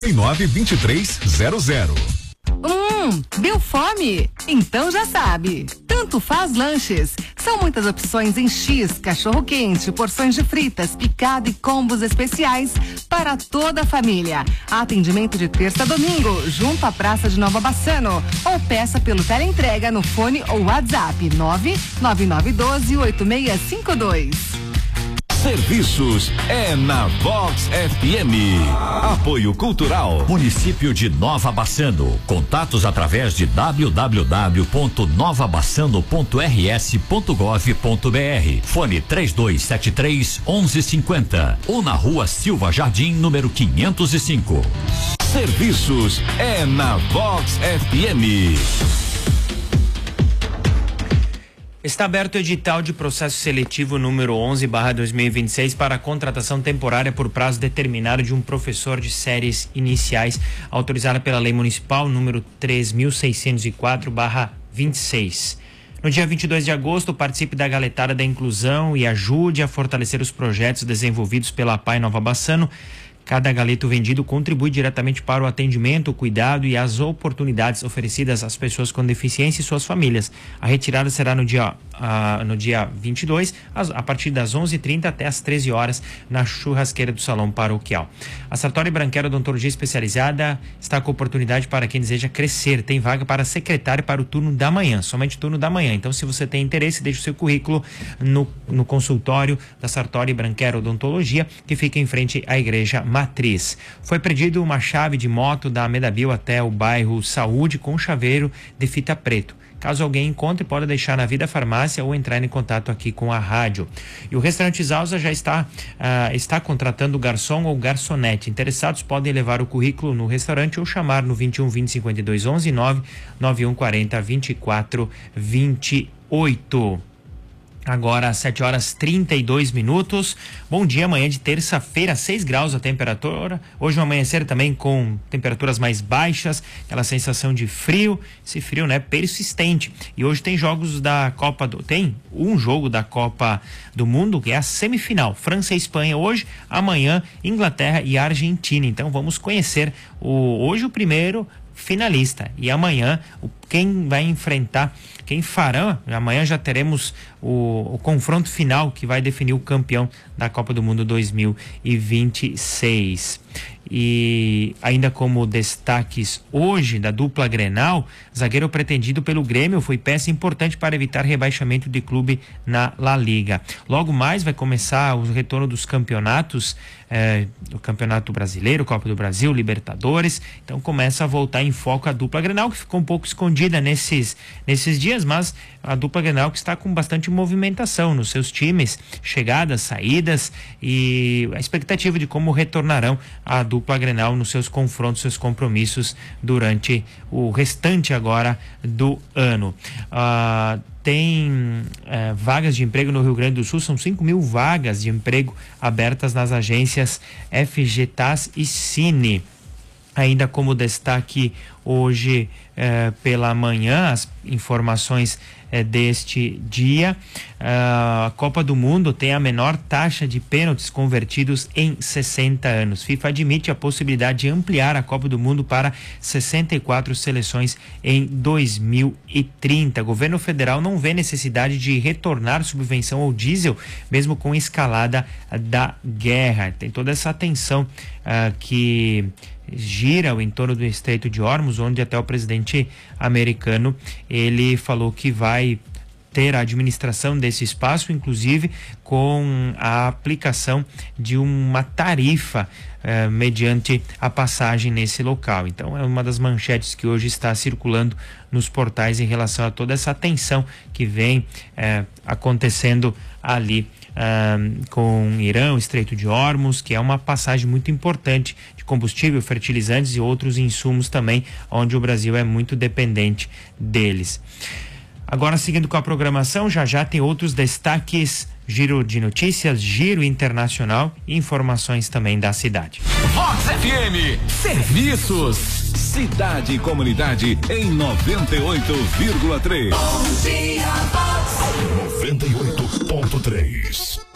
92300. Deu fome? Então já sabe. Tanto Faz Lanches. São muitas opções em X, cachorro quente, porções de fritas, picada e combos especiais para toda a família. Atendimento de terça a domingo, junto à Praça de Nova Bassano. Ou peça pelo teleentrega no fone ou WhatsApp 999128652. Serviços é na Vox FM. Apoio Cultural. Município de Nova Bassano. Contatos através de www.novabassano.rs.gov.br. Fone 3273-1150. Ou na Rua Silva Jardim, número 505. Serviços é na Vox FM. Está aberto o edital de processo seletivo número 11/2026 para a contratação temporária por prazo determinado de um professor de séries iniciais, autorizada pela Lei Municipal número 3.604/26. No dia 22 de agosto, participe da Galetada da Inclusão e ajude a fortalecer os projetos desenvolvidos pela APAE Nova Bassano. Cada galeto vendido contribui diretamente para o atendimento, o cuidado e as oportunidades oferecidas às pessoas com deficiência e suas famílias. A retirada será no dia 22, a partir das 11h30 até as 13 horas, na churrasqueira do Salão Paroquial. A Sartori Branquero Odontologia Especializada está com oportunidade para quem deseja crescer. Tem vaga para secretário para o turno da manhã, somente turno da manhã. Então, se você tem interesse, deixe o seu currículo no consultório da Sartori Branquero Odontologia, que fica em frente à Igreja Matriz. Foi pedido uma chave de moto da Medabio até o bairro Saúde com chaveiro de fita preto. Caso alguém encontre, pode deixar na Vida Farmácia ou entrar em contato aqui com a rádio. E o restaurante Zausa já está contratando garçom ou garçonete. Interessados podem levar o currículo no restaurante ou chamar no 21 20 52 11 9 91 40 24 28. Agora às 7h32. Bom dia, amanhã de terça-feira, 6 graus a temperatura. Hoje no amanhecer também com temperaturas mais baixas, aquela sensação de frio, esse frio, né, persistente. E hoje tem jogos da Copa tem um jogo da Copa do Mundo, que é a semifinal. França e Espanha hoje, amanhã Inglaterra e Argentina. Então vamos conhecer hoje o primeiro finalista e amanhã quem vai enfrentar, quem fará. Amanhã já teremos o confronto final que vai definir o campeão da Copa do Mundo 2026. E ainda como destaques hoje da dupla Grenal, zagueiro pretendido pelo Grêmio foi peça importante para evitar rebaixamento de clube na La Liga. Logo mais vai começar o retorno dos campeonatos, do Campeonato Brasileiro, Copa do Brasil, Libertadores. Então começa a voltar em foco a dupla Grenal, que ficou um pouco escondida nesses dias, mas a dupla Grenal que está com bastante movimentação nos seus times, chegadas, saídas, e a expectativa de como retornarão a dupla Grenal nos seus confrontos, seus compromissos durante o restante agora do ano. Tem vagas de emprego no Rio Grande do Sul, são 5.000 vagas de emprego abertas nas agências FGTAS e Cine. Ainda como destaque hoje pela manhã, as informações deste dia, a Copa do Mundo tem a menor taxa de pênaltis convertidos em 60 anos. FIFA admite a possibilidade de ampliar a Copa do Mundo para 64 seleções em 2030. O governo federal não vê necessidade de retornar subvenção ao diesel, mesmo com a escalada da guerra. Tem toda essa atenção que gira em torno do Estreito de Hormuz, onde até o presidente americano ele falou que vai ter a administração desse espaço, inclusive com a aplicação de uma tarifa mediante a passagem nesse local. Então é uma das manchetes que hoje está circulando nos portais em relação a toda essa tensão que vem acontecendo ali com Irã, o Estreito de Hormuz, que é uma passagem muito importante de combustível, fertilizantes e outros insumos também, onde o Brasil é muito dependente deles. Agora, seguindo com a programação, já tem outros destaques, giro de notícias, giro internacional e informações também da cidade. Vox FM, serviços, cidade e comunidade em 98,3. Bom dia, Vox. 98,3.